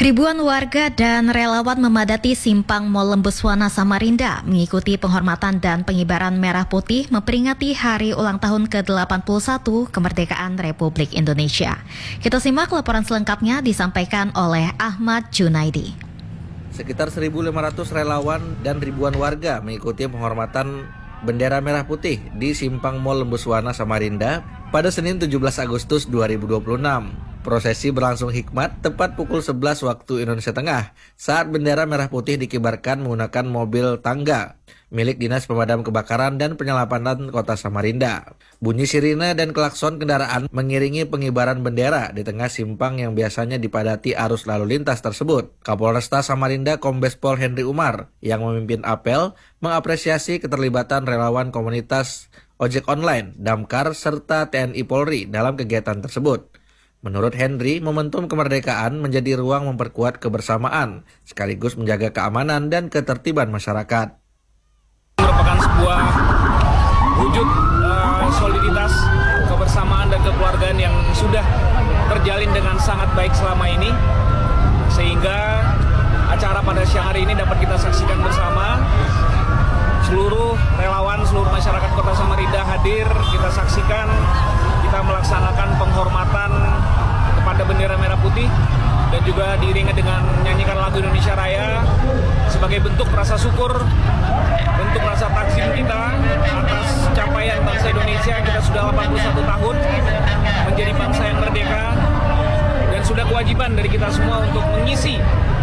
Ribuan warga dan relawan memadati simpang Mall Lembuswana Samarinda mengikuti penghormatan dan pengibaran merah putih memperingati hari ulang tahun ke-81 kemerdekaan Republik Indonesia. Kita simak laporan selengkapnya disampaikan oleh Ahmad Junaidi. Sekitar 1.500 relawan dan ribuan warga mengikuti penghormatan bendera merah putih di simpang Mall Lembuswana Samarinda pada Senin 17 Agustus 2026. Prosesi berlangsung hikmat tepat pukul 11 waktu Indonesia Tengah saat bendera merah putih dikibarkan menggunakan mobil tangga milik Dinas Pemadam Kebakaran dan Penyelamatan Kota Samarinda. Bunyi sirine dan klakson kendaraan mengiringi pengibaran bendera di tengah simpang yang biasanya dipadati arus lalu lintas tersebut. Kapolresta Samarinda Kombes Pol Henry Umar yang memimpin apel mengapresiasi keterlibatan relawan komunitas ojek online, Damkar, serta TNI Polri dalam kegiatan tersebut. Menurut Henry, momentum kemerdekaan menjadi ruang memperkuat kebersamaan, sekaligus menjaga keamanan dan ketertiban masyarakat. Merupakan sebuah wujud soliditas, kebersamaan dan kekeluargaan yang sudah terjalin dengan sangat baik selama ini, sehingga acara pada siang hari ini dapat kita saksikan bersama. Seluruh relawan, seluruh masyarakat Kota Samarinda hadir, kita saksikan, kita melaksanakan penghormatan kepada bendera merah putih dan juga diiringi dengan menyanyikan lagu Indonesia Raya sebagai bentuk rasa syukur, bentuk rasa takzim kita atas capaian bangsa Indonesia. Kita sudah 81 tahun menjadi bangsa yang merdeka dan sudah kewajiban dari kita semua untuk mengisi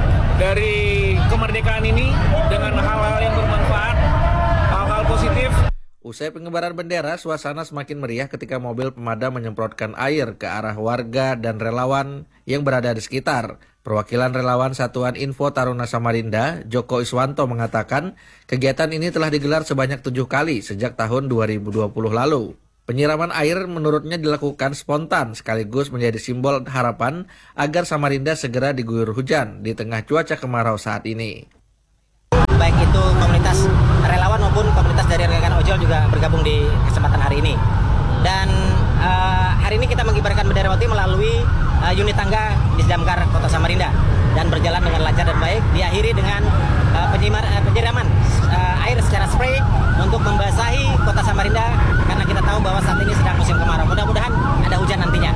dari kemerdekaan ini dengan hal-hal yang bermanfaat, hal-hal positif. Usai pengibaran bendera, suasana semakin meriah ketika mobil pemadam menyemprotkan air ke arah warga dan relawan yang berada di sekitar. Perwakilan relawan Satuan Info Taruna Samarinda, Joko Iswanto mengatakan kegiatan ini telah digelar sebanyak 7 kali sejak tahun 2020 lalu. Penyiraman air menurutnya dilakukan spontan sekaligus menjadi simbol harapan agar Samarinda segera diguyur hujan di tengah cuaca kemarau saat ini. Baik itu komunitas relawan maupun komunitas dari rekan ojol juga bergabung di kesempatan hari ini. Dan hari ini kita mengibarkan bendera putih melalui unit tangga di Damkar Kota Samarinda dan berjalan dengan lancar dan baik. Diakhiri dengan penyiraman air secara spray untuk membasahi Kota Samarinda karena kita tahu bahwa saat ini sedang musim kemarau. Mudah-mudahan ada hujan nantinya.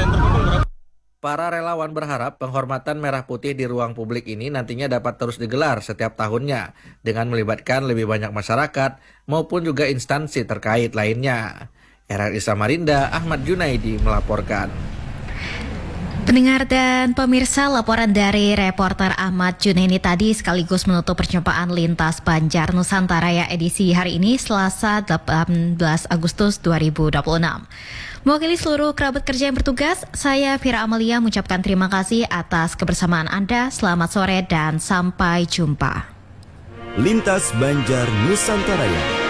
Para relawan berharap penghormatan merah putih di ruang publik ini nantinya dapat terus digelar setiap tahunnya dengan melibatkan lebih banyak masyarakat maupun juga instansi terkait lainnya. RRI Samarinda, Ahmad Junaidi melaporkan. Pendengar dan pemirsa, laporan dari reporter Ahmad Junaidi tadi sekaligus menutup perjumpaan Lintas Banjar Nusantara ya edisi hari ini Selasa 18 Agustus 2026. Mewakili seluruh kerabat kerja yang bertugas, saya Fira Amalia mengucapkan terima kasih atas kebersamaan Anda. Selamat sore dan sampai jumpa. Lintas Banjar Nusantara.